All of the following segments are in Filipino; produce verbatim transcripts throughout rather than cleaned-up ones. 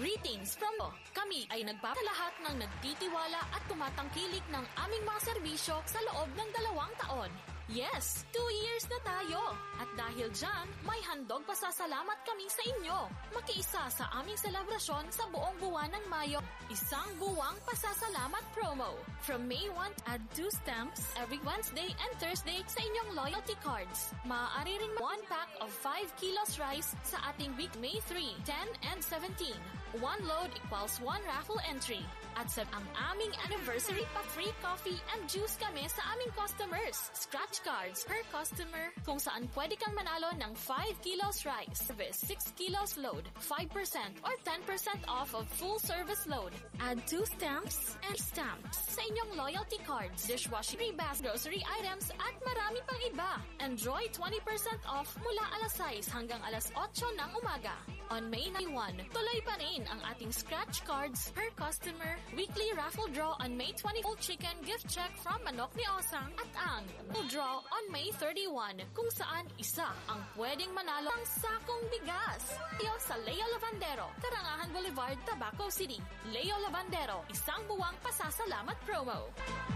Greetings from kami ay nagpapalahat ng nagtitiwala at tumatangkilik ng aming mga serbisyo sa loob ng dalawang taon. Yes, two years na tayo. At dahil dyan, may handog pasasalamat kami sa inyo. Makiisa sa aming selebrasyon sa buong buwan ng Mayo. Isang buwang pasasalamat promo. From May first, add two stamps every Wednesday and Thursday sa inyong loyalty cards. Maaari rin one pack of five kilos rice sa ating week May third, ten, and seventeen. One load equals one raffle entry. At sa ang aming anniversary pa free coffee and juice kami sa aming customers. Scratch cards per customer kung saan pwede kang manalo ng five kilos rice, service six kilos load, five percent or ten percent off of full service load. Add two stamps and stamps sa inyong loyalty cards, dishwashing, free bath, grocery items at marami pang iba. Enjoy twenty percent off mula alas sais hanggang alas otso ng umaga. On May first, tuloy pa rin ang ating scratch cards per customer, weekly raffle draw on May twenty-fourth, chicken gift check from Manok ni Osang at ang draw on May thirty-first kung saan isa ang pwedeng manalo ng sakong bigas. Iyo sa Leo Lavandero, Karangahan Boulevard, Tabaco City. Leo Lavandero, isang buwang pasasalamat promo.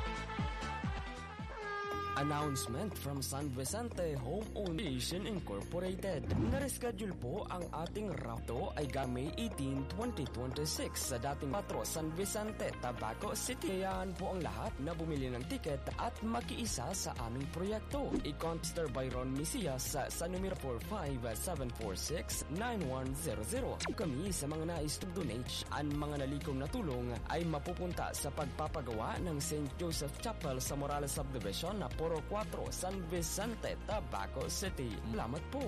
Announcement from San Vicente Homeowners Association Incorporated. Nareschedule po ang ating rapto ay May eighteenth, twenty twenty-six sa dating Patro San Vicente, Tabaco City. Kayaan po ang lahat na bumili ng tiket at makiisa sa aming proyekto. I-contact Mister Byron Misias sa, sa numero four five seven four six nine one zero zero. Kami sa mga nais to donate ang mga nalikom na tulong ay mapupunta sa pagpapagawa ng Saint Joseph Chapel sa Morales Subdivision na Poro four, San Vicente, Tabaco City. Salamat po.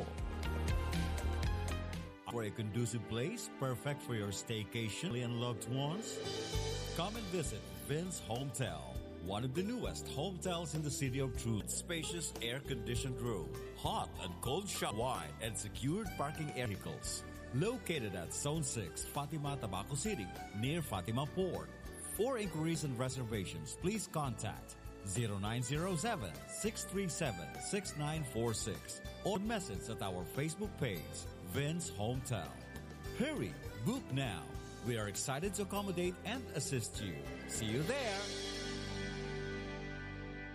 For a conducive place, perfect for your staycation and loved ones, come and visit Vince Hometel, one of the newest hotels in the city of Truth. Spacious air-conditioned room, hot and cold shop, wide and secured parking vehicles. Located at Zone six, Fatima, Tabaco City, near Fatima Port. For inquiries and reservations, please contact zero nine zero seven, six three seven, six nine four six or message at our Facebook page, Vince Hometel. Hurry, book now. We are excited to accommodate and assist you. See you there.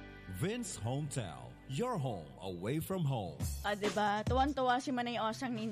Vince Hometel, your home away from home. Ah, diba? Tuwan-tuwa si Manay Osang